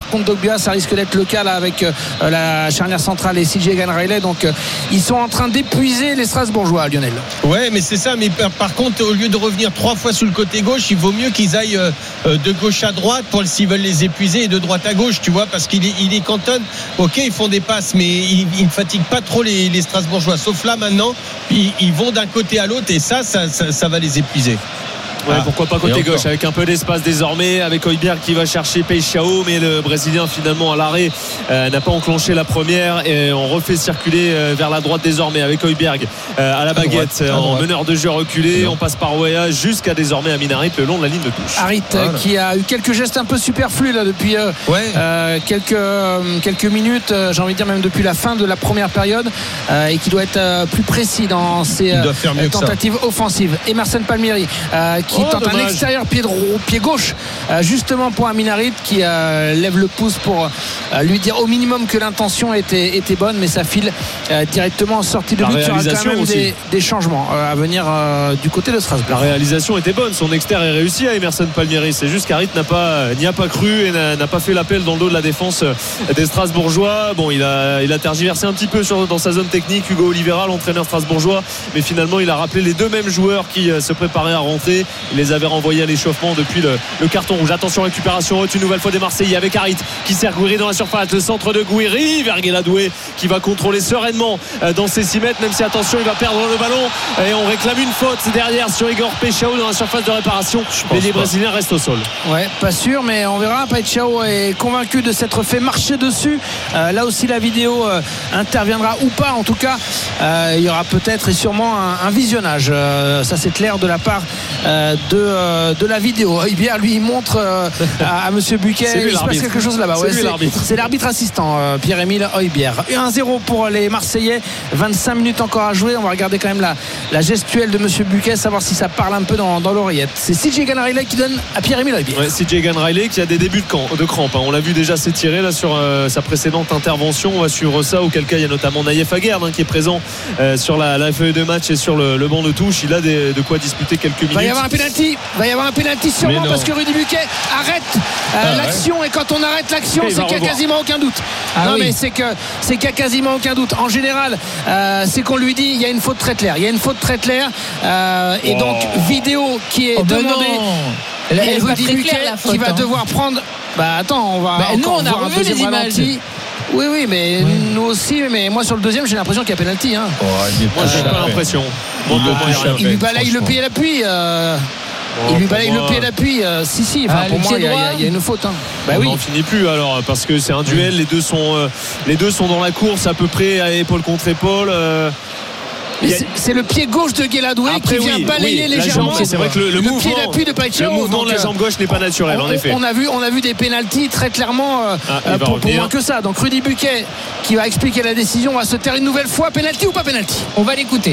contre Dogbia. Ça risque d'être le cas là avec la charnière centrale et CJ Egan-Riley. Donc ils sont en train d'épuiser les Strasbourgeois, Lionel. Ouais, mais c'est ça. Mais par contre, au lieu de revenir 3 fois sur le côté gauche, il vaut mieux qu'ils aillent de gauche à droite s'ils veulent les épuiser, et de droite à gauche, tu vois, parce qu'il les cantonne. Ok, ils font des passes, mais ils ne fatiguent pas trop les Strasbourgeois. Sauf là maintenant, ils vont d'un côté à l'autre, et ça va les épuiser. Ouais, pourquoi pas côté gauche avec un peu d'espace désormais, avec Højbjerg qui va chercher Peixão, mais le Brésilien finalement à l'arrêt n'a pas enclenché la première, et on refait circuler vers la droite désormais avec Højbjerg à la baguette en meneur de jeu reculé. On passe par Weah jusqu'à désormais Amin Harit le long de la ligne de touche. Harit qui a eu quelques gestes un peu superflus là depuis quelques minutes, j'ai envie de dire même depuis la fin de la première période, et qui doit être plus précis dans ses tentatives offensives. Emerson Palmieri qui tente un extérieur pied gauche justement pour Amin Harit, qui lève le pouce pour lui dire au minimum que l'intention était bonne, mais ça file directement en sortie de but. Il y aura quand même des changements à venir du côté de Strasbourg. La réalisation était bonne, son extérieur est réussi à Emerson Palmieri, c'est juste qu'Harit n'y a pas cru et n'a pas fait l'appel dans le dos de la défense des Strasbourgeois. Bon, il a tergiversé un petit peu dans sa zone technique, Hugo Oliveira, l'entraîneur strasbourgeois, mais finalement il a rappelé les deux mêmes joueurs qui se préparaient à rentrer. Il les avait renvoyés à l'échauffement depuis le carton rouge. Attention, récupération haute une nouvelle fois des Marseillais avec Harit qui sert Gouiri dans la surface, le centre de Gouiri vers Guéladoué qui va contrôler sereinement dans ses 6 mètres, même si attention il va perdre le ballon et on réclame une faute derrière sur Igor Peixão dans la surface de réparation, mais les Brésiliens restent au sol. Ouais, pas sûr, mais on verra. Peixão est convaincu de s'être fait marcher dessus. Là aussi la vidéo interviendra ou pas, en tout cas il y aura peut-être et sûrement un visionnage, ça c'est clair, de la part de la vidéo. Højbjerg lui montre à monsieur Buquet, il se passe quelque chose là-bas. C'est l'arbitre assistant, Pierre-Emile Højbjerg. 1-0 pour les Marseillais, 25 minutes encore à jouer. On va regarder quand même la gestuelle de monsieur Buquet, savoir si ça parle un peu dans l'oreillette. C'est CJ Egan-Riley qui donne à Pierre-Emile Højbjerg. CJ Egan-Riley qui a des débuts de crampes, on l'a vu déjà s'étirer là sur sa précédente intervention. On va suivre ça, auquel cas il y a notamment Naïef Aguerd qui est présent sur la feuille de match et sur le banc de touche. Il a de quoi disputer quelques minutes. Va y avoir un pénalty sûrement, parce que Rudy Buquet arrête l'action, et quand on arrête l'action, c'est qu'il n'y a quasiment aucun doute. Mais c'est qu'il n'y a quasiment aucun doute. En général, c'est qu'on lui dit il y a une faute très claire. Et donc vidéo qui est demandée. Et Rudy Buquet qui va devoir prendre. On va on a revu les images. Oui, mais nous aussi. Mais moi sur le deuxième, j'ai l'impression qu'il y a pénalty. Moi, j'ai pas l'impression. Il lui balaye le pied et l'appui. Il lui balaye le pied et l'appui. Si. Pour moi, il y a une faute. On n'en finit plus alors, parce que c'est un duel. Les deux sont dans la course à peu près à épaule contre épaule. C'est le pied gauche de Guéladoué qui vient balayer légèrement. C'est vrai que le pied d'appui de Peixão. Le mouvement de la jambe gauche n'est pas naturel, en effet. On a vu des pénaltys très clairement pour moins que ça. Donc Rudy Buquet qui va expliquer la décision, va se taire une nouvelle fois. Pénalty ou pas pénalty? On va l'écouter.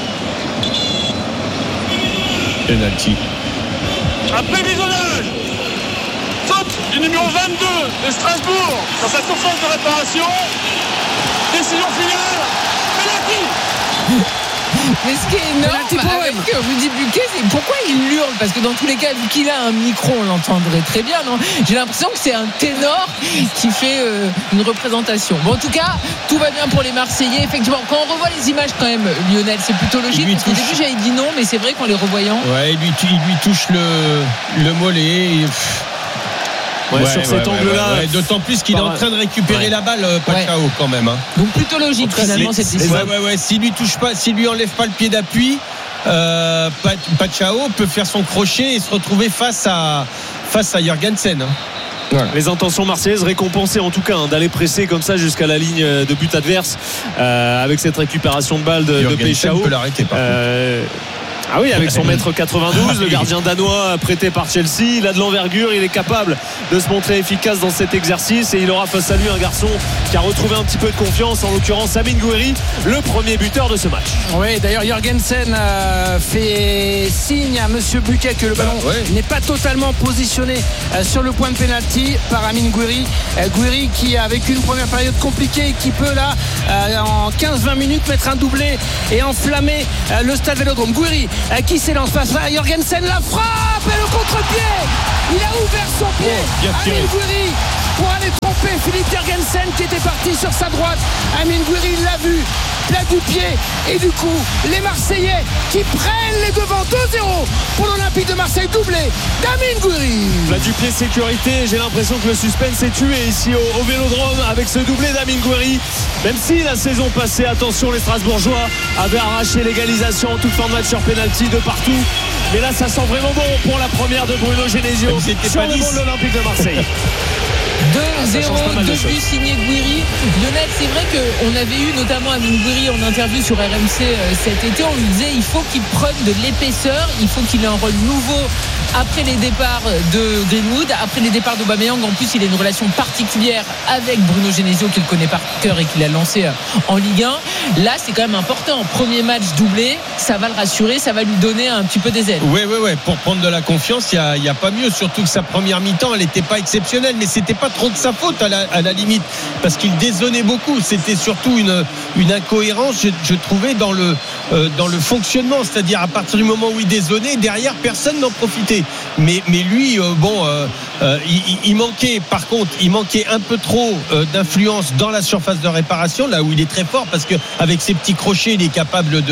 Pénalty. Après visionnage, faute du numéro 22 de Strasbourg dans sa surface de réparation. Décision finale, pénalty. Mais ce qui est énorme avec Rudy Buquet, c'est pourquoi il hurle, parce que dans tous les cas, vu qu'il a un micro, on l'entendrait très bien, non? J'ai l'impression que c'est un ténor qui fait une représentation. Bon, en tout cas, tout va bien pour les Marseillais. Effectivement, quand on revoit les images quand même, Lionel, c'est plutôt logique, parce qu'au début j'avais dit non, mais c'est vrai qu'en les revoyant, il lui touche le mollet. Sur cet angle-là, d'autant plus qu'il est en train de récupérer la balle, Peixão quand même. Donc plutôt logique finalement cette décision. S'il lui enlève pas le pied d'appui, Peixão peut faire son crochet et se retrouver face à Jorgensen. Voilà. Les intentions marseillaises récompensées en tout cas, d'aller presser comme ça jusqu'à la ligne de but adverse, avec cette récupération de balle de Peixão. Peut l'arrêter par contre. Ah oui, avec son mètre 92, le gardien danois prêté par Chelsea, il a de l'envergure, il est capable de se montrer efficace dans cet exercice, et il aura face à lui un garçon qui a retrouvé un petit peu de confiance, en l'occurrence Amine Gouiri, le premier buteur de ce match. Oui, d'ailleurs Jorgensen fait signe à monsieur Buquet que le ballon n'est pas totalement positionné sur le point de pénalty par Amine Gouiri. Gouiri qui a vécu une première période compliquée et qui peut là en 15-20 minutes mettre un doublé et enflammer le stade Vélodrome. Gouiri qui s'élance face à Jorgensen, la frappe et le contre-pied, il a ouvert son pied, Amine Gouiri, pour aller Suspens qui était parti sur sa droite. Amine Gouiri l'a vu, plat du pied et du coup les Marseillais qui prennent les devants 2-0 pour l'Olympique de Marseille, doublé d'Amine Gouiri. Plat du pied, sécurité. J'ai l'impression que le suspense est tué ici au Vélodrome avec ce doublé d'Amine Gouiri. Même si la saison passée, attention, les Strasbourgeois avaient arraché l'égalisation en toute fin de match sur pénalty de partout. Mais là, ça sent vraiment bon pour la première de Bruno Genesio sur le banc de l'Olympique de Marseille. 2-0, 2 buts signés Gouiri. Lionel, c'est vrai qu'on avait eu notamment Amine Gouiri en interview sur RMC cet été. On lui disait il faut qu'il prenne de l'épaisseur, il faut qu'il ait un rôle nouveau après les départs de Greenwood, après les départs d'Aubameyang. En plus, il a une relation particulière avec Bruno Genesio qu'il connaît par cœur et qu'il a lancé en Ligue 1. Là, c'est quand même important. Premier match doublé, ça va le rassurer, ça va lui donner un petit peu des ailes. Oui. Pour prendre de la confiance, il n'y a pas mieux. Surtout que sa première mi-temps, elle n'était pas exceptionnelle, mais c'était pas trop de sa faute à la limite, parce qu'il dézonnait beaucoup. C'était surtout une incohérence, je trouvais, dans le fonctionnement. C'est-à-dire, à partir du moment où il dézonnait, derrière, personne n'en profitait. Mais lui, il manquait, par contre, un peu trop d'influence dans la surface de réparation, là où il est très fort, parce qu'avec ses petits crochets, il est capable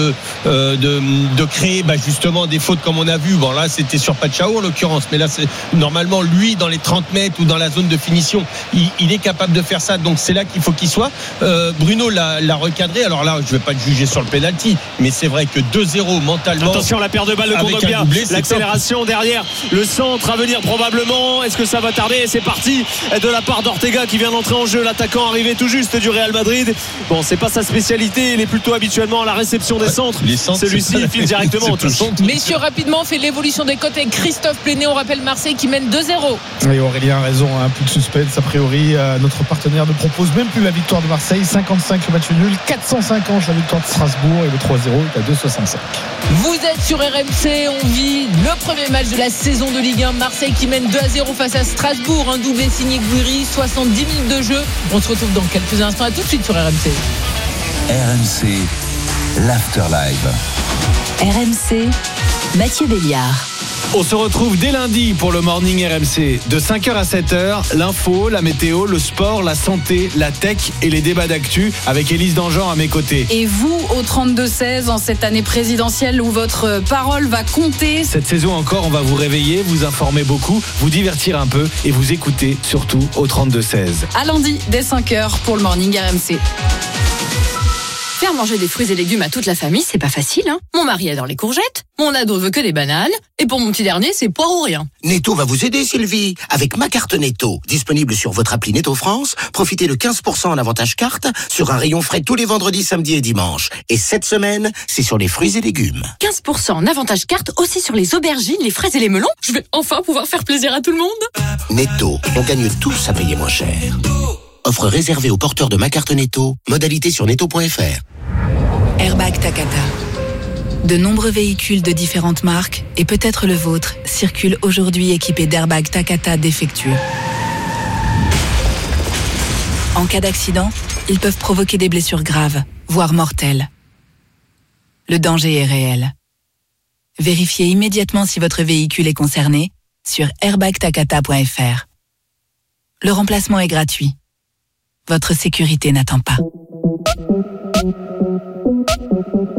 de créer justement des fautes comme on a vu. Bon, là, c'était sur Pachao en l'occurrence, mais là, c'est normalement lui dans les 30 mètres ou dans la zone de finition, il est capable de faire ça. Donc c'est là qu'il faut qu'il soit. Bruno l'a recadré. Alors là, je ne vais pas le juger sur le penalty, mais c'est vrai que 2-0 mentalement. Attention, la paire de balles de Kondogbia, l'accélération derrière, le centre à venir probablement. Est-ce que ça va tarder? C'est parti de la part d'Ortega qui vient d'entrer en jeu, l'attaquant arrivé tout juste du Real Madrid. Bon, c'est pas sa spécialité, il est plutôt habituellement à la réception des centres. Celui-ci il file directement en touche. Messieurs, rapidement, on fait l'évolution des côtés. Christophe Plenet, on rappelle Marseille qui mène 2-0. Et Aurélien a raison, plus de suspense a priori. Notre partenaire ne propose même plus la victoire de Marseille. 55 le match nul, 450 la victoire de Strasbourg, et le 3-0 est à 2,65. Vous êtes sur RMC, on vit le premier match de la saison de Ligue 1. Marseille qui mène 2-0 face à Strasbourg, un doublé signé Gouiri, 70 minutes de jeu. On se retrouve dans quelques instants, à tout de suite sur RMC. RMC, l'Afterlife. RMC, Mathieu Béliard. On se retrouve dès lundi pour le Morning RMC. De 5h à 7h, l'info, la météo, le sport, la santé, la tech et les débats d'actu avec Élise Dangean à mes côtés. Et vous, au 32-16, en cette année présidentielle où votre parole va compter. Cette saison encore, on va vous réveiller, vous informer beaucoup, vous divertir un peu et vous écouter surtout au 32-16. À lundi, dès 5h pour le Morning RMC. Faire manger des fruits et légumes à toute la famille, c'est pas facile, hein. Mon mari adore les courgettes, mon ado veut que des bananes, et pour mon petit dernier, c'est poire ou rien. Netto va vous aider, Sylvie, avec ma carte Netto. Disponible sur votre appli Netto France, profitez de 15% en avantage carte sur un rayon frais tous les vendredis, samedis et dimanches. Et cette semaine, c'est sur les fruits et légumes. 15% en avantage carte aussi sur les aubergines, les fraises et les melons. Je vais enfin pouvoir faire plaisir à tout le monde. Netto, on gagne tous à payer moins cher. Offre réservée aux porteurs de ma carte Netto. Modalité sur netto.fr. Airbag Takata. De nombreux véhicules de différentes marques, et peut-être le vôtre, circulent aujourd'hui équipés d'airbags Takata défectueux. En cas d'accident, ils peuvent provoquer des blessures graves, voire mortelles. Le danger est réel. Vérifiez immédiatement si votre véhicule est concerné sur airbagtakata.fr. Le remplacement est gratuit. Votre sécurité n'attend pas.